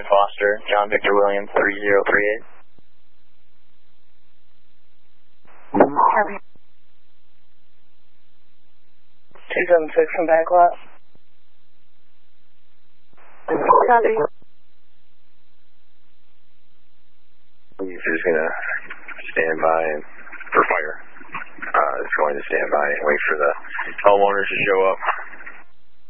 in Foster, John Victor Williams 3038. Copy. 276 from backlot. Copy. He's just going to stand by for fire. It's going to stand by and wait for the homeowners to show up.